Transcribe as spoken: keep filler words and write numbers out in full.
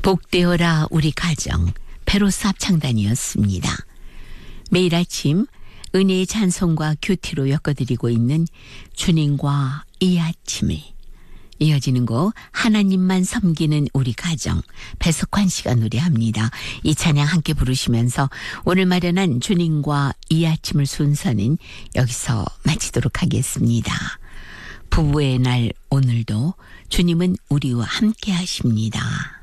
복되어라 우리 가정 베로스 합창단이었습니다. 매일 아침 은혜의 찬송과 큐티로 엮어드리고 있는 주님과 이 아침을, 이어지는 곡 하나님만 섬기는 우리 가정 배석환 씨가 노래합니다. 이 찬양 함께 부르시면서 오늘 마련한 주님과 이 아침을 순서는 여기서 마치도록 하겠습니다. 부부의 날 오늘도 주님은 우리와 함께 하십니다.